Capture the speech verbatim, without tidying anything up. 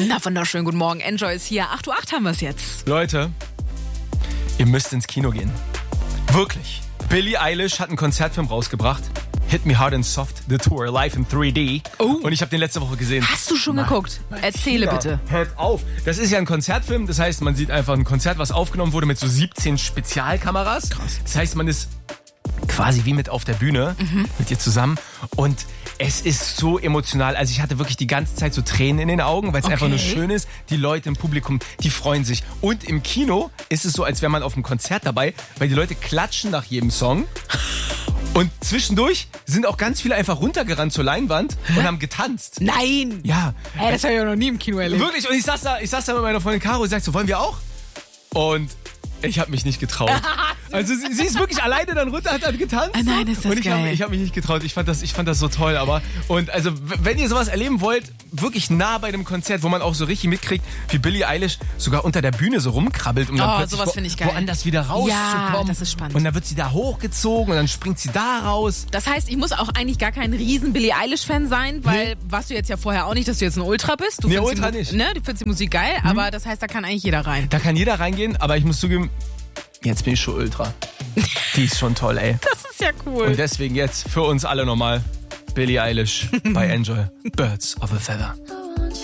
Na, wunderschönen guten Morgen. Enjoy ist hier. acht Uhr acht haben wir es jetzt. Leute, ihr müsst ins Kino gehen. Wirklich. Billie Eilish hat einen Konzertfilm rausgebracht. Hit Me Hard and Soft, The Tour, live in drei D. Oh. Und ich habe den letzte Woche gesehen. Hast du schon Mein- geguckt? mein Erzähle Kinder, bitte. Hört auf. Das ist ja ein Konzertfilm. Das heißt, man sieht einfach ein Konzert, was aufgenommen wurde mit so siebzehn Spezialkameras. Krass. Das heißt, man ist quasi wie mit auf der Bühne Mhm. mit ihr zusammen. Und es ist so emotional. Also ich hatte wirklich die ganze Zeit so Tränen in den Augen, weil es Okay. einfach nur schön ist. Die Leute im Publikum, die freuen sich. Und im Kino ist es so, als wäre man auf einem Konzert dabei, weil die Leute klatschen nach jedem Song. Und zwischendurch sind auch ganz viele einfach runtergerannt zur Leinwand und haben getanzt. Nein! Ja. Ey, das habe ich ja noch nie im Kino erlebt. Wirklich, und ich saß da, ich saß da mit meiner Freundin Caro und sagte so, wollen wir auch? Und ich habe mich nicht getraut. Also sie, sie ist wirklich alleine dann runter, hat dann getanzt. Ah, nein, ist das und ich habe geil. ich hab mich nicht getraut. Ich fand das, ich fand das so toll. Aber und also w- wenn ihr sowas erleben wollt, wirklich nah bei einem Konzert, wo man auch so richtig mitkriegt, wie Billie Eilish sogar unter der Bühne so rumkrabbelt, um dann Oh, plötzlich sowas wo, finde ich geil. woanders wieder rauszukommen. Ja, das ist spannend. Und dann wird sie da hochgezogen und dann springt sie da raus. Das heißt, ich muss auch eigentlich gar kein riesen Billie Eilish-Fan sein, weil warst du jetzt ja vorher auch nicht, dass du jetzt ein Ultra bist. Du Nee, findest Ultra die, Mu- nicht. Ne? Du findest die Musik geil, aber das heißt, da kann eigentlich jeder rein. Da kann jeder reingehen, aber ich muss zugeben, jetzt bin ich schon Ultra. Die ist schon toll, ey. Das ist ja cool. Und deswegen jetzt für uns alle nochmal Billie Eilish bei Enjoy. Birds of a Feather.